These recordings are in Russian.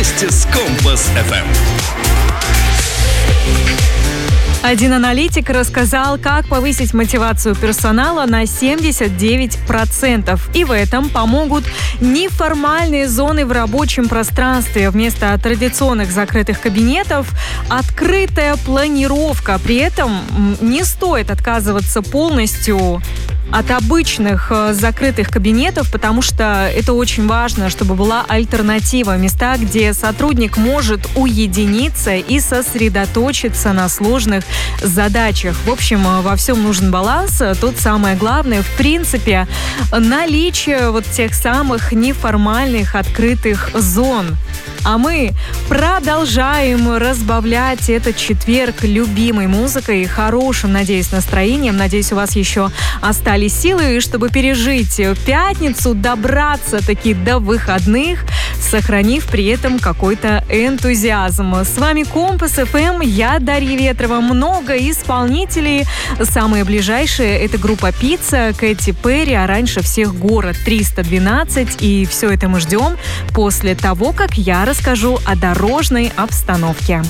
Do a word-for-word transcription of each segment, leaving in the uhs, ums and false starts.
вместе с Компас эф эм. Один аналитик рассказал, как повысить мотивацию персонала на семьдесят девять процентов. И в этом помогут неформальные зоны в рабочем пространстве. Вместо традиционных закрытых кабинетов открытая планировка. При этом не стоит отказываться полностью от обычных э, закрытых кабинетов, потому что это очень важно, чтобы была альтернатива. Места, где сотрудник может уединиться и сосредоточиться на сложных задачах. В общем, во всем нужен баланс. Тут самое главное, в принципе, наличие вот тех самых неформальных открытых зон. А мы продолжаем разбавлять этот четверг любимой музыкой и хорошим, надеюсь, настроением. Надеюсь, у вас еще остались силы, чтобы пережить пятницу, добраться таки до выходных, сохранив при этом какой-то энтузиазм. С вами Компас эф эм, я Дарья Ветрова. Много исполнителей. Самые ближайшие — это группа Пицца, Кэти Перри, а раньше всех город триста двенадцать. И все это мы ждем после того, как я расскажу о дорожной обстановке.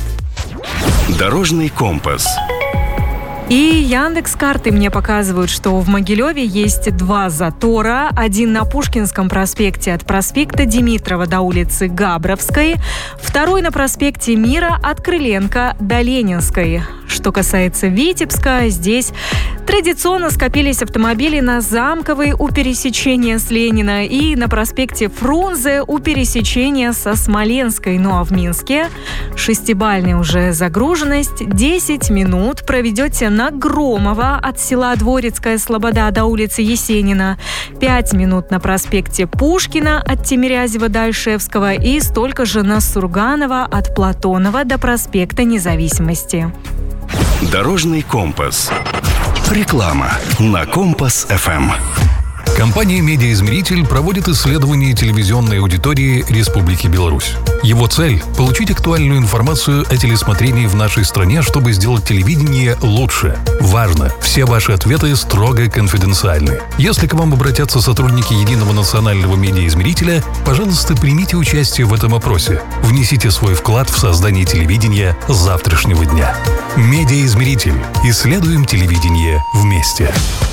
Дорожный компас. И Яндекс.Карты мне показывают, что в Могилеве есть два затора. Один на Пушкинском проспекте от проспекта Димитрова до улицы Габровской. Второй на проспекте Мира от Крыленко до Ленинской. Что касается Витебска, здесь традиционно скопились автомобили на Замковой у пересечения с Ленина и на проспекте Фрунзе у пересечения со Смоленской. Ну а в Минске шестибалльная уже загруженность. десять минут проведете на Громова от села Дворецкая Слобода до улицы Есенина. пять минут на проспекте Пушкина от Тимирязева до Альшевского и столько же на Сурганова от Платонова до проспекта Независимости. Дорожный компас. Реклама на Компас эф эм. Компания «Медиаизмеритель» проводит исследование телевизионной аудитории Республики Беларусь. Его цель – получить актуальную информацию о телесмотрении в нашей стране, чтобы сделать телевидение лучше. Важно! Все ваши ответы строго конфиденциальны. Если к вам обратятся сотрудники Единого национального медиаизмерителя, пожалуйста, примите участие в этом опросе. Внесите свой вклад в создание телевидения завтрашнего дня. «Медиаизмеритель». Исследуем телевидение вместе.